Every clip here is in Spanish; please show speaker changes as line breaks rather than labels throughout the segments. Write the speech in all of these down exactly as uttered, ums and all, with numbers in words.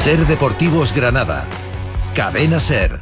Ser Deportivos Granada. Cadena Ser.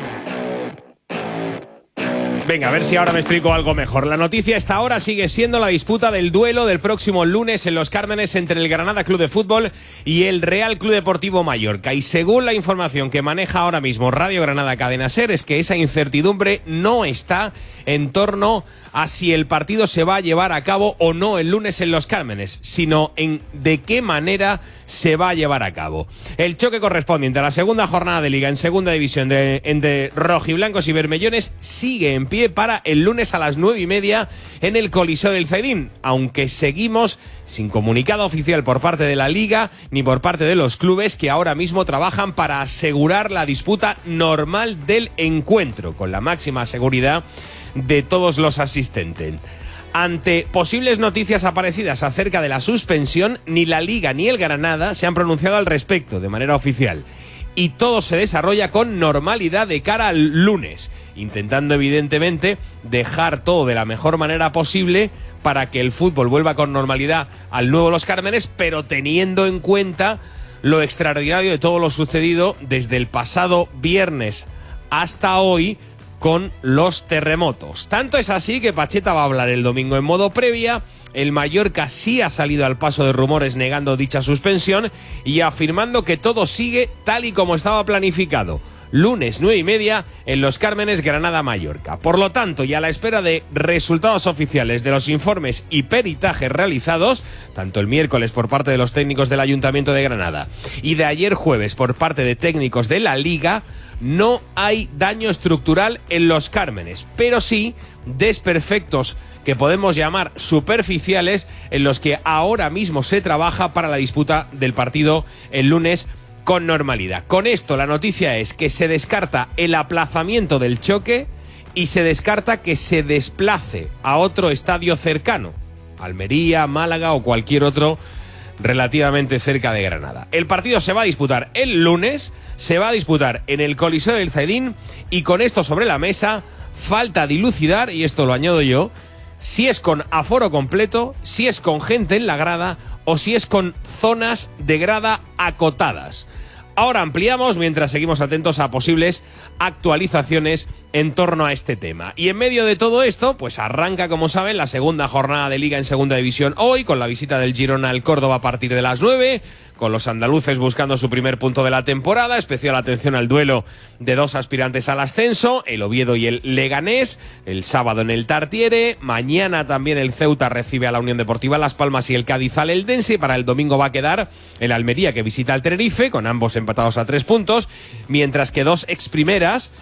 Venga, a ver si ahora me explico algo mejor. La noticia hasta ahora sigue siendo la disputa del duelo del próximo lunes en Los Cármenes entre el Granada Club de Fútbol y el Real Club Deportivo Mallorca. Y según la información que maneja ahora mismo Radio Granada Cadena Ser, es que esa incertidumbre no está en torno a si el partido se va a llevar a cabo o no el lunes en Los Cármenes, sino en de qué manera se va a llevar a cabo. El choque correspondiente a la segunda jornada de Liga en Segunda División de, entre rojiblancos y bermellones sigue en pie para el lunes a las nueve y media en el Coliseo del Zaidín, aunque seguimos sin comunicado oficial por parte de la Liga ni por parte de los clubes, que ahora mismo trabajan para asegurar la disputa normal del encuentro, con la máxima seguridad de todos los asistentes. Ante posibles noticias aparecidas acerca de la suspensión, ni la Liga ni el Granada se han pronunciado al respecto de manera oficial. Y todo se desarrolla con normalidad de cara al lunes, intentando evidentemente dejar todo de la mejor manera posible para que el fútbol vuelva con normalidad al nuevo Los Cármenes, pero teniendo en cuenta lo extraordinario de todo lo sucedido desde el pasado viernes hasta hoy con los terremotos. Tanto es así que Pacheta va a hablar el domingo en modo previa. El Mallorca sí ha salido al paso de rumores negando dicha suspensión y afirmando que todo sigue tal y como estaba planificado. Lunes nueve y media en Los Cármenes, Granada-Mallorca. Por lo tanto, y a la espera de resultados oficiales de los informes y peritajes realizados, tanto el miércoles por parte de los técnicos del Ayuntamiento de Granada y de ayer jueves por parte de técnicos de la Liga, no hay daño estructural en Los Cármenes, pero sí desperfectos que podemos llamar superficiales en los que ahora mismo se trabaja para la disputa del partido el lunes con normalidad. Con esto la noticia es que se descarta el aplazamiento del choque y se descarta que se desplace a otro estadio cercano, Almería, Málaga o cualquier otro relativamente cerca de Granada. El partido se va a disputar el lunes, se va a disputar en el Coliseo del Zaidín y con esto sobre la mesa falta dilucidar, y esto lo añado yo, si es con aforo completo, si es con gente en la grada o si es con zonas de grada acotadas. Ahora ampliamos mientras seguimos atentos a posibles actualizaciones en torno a este tema. Y en medio de todo esto, pues arranca, como saben, la segunda jornada de Liga en Segunda División hoy, con la visita del Girona al Córdoba a partir de las nueve, con los andaluces buscando su primer punto de la temporada. Especial atención al duelo de dos aspirantes al ascenso, el Oviedo y el Leganés, el sábado en el Tartiere. Mañana también el Ceuta recibe a la Unión Deportiva Las Palmas y el Cádiz al Eldense. Para el domingo va a quedar el Almería, que visita al Tenerife, con ambos empatados a tres puntos, mientras que dos exprimeras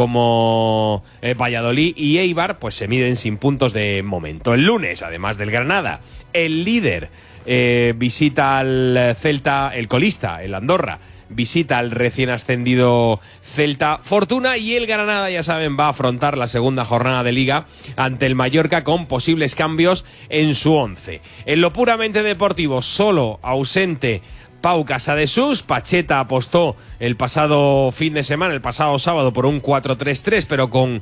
como eh, Valladolid y Eibar pues se miden sin puntos de momento. El lunes, además del Granada, el líder eh, visita al Celta, el colista, el Andorra, visita al recién ascendido Celta Fortuna, y el Granada, ya saben, va a afrontar la segunda jornada de Liga ante el Mallorca con posibles cambios en su once. En lo puramente deportivo, solo ausente Pau Casadesús. Pacheta apostó el pasado fin de semana, el pasado sábado, por un cuatro tres tres, pero con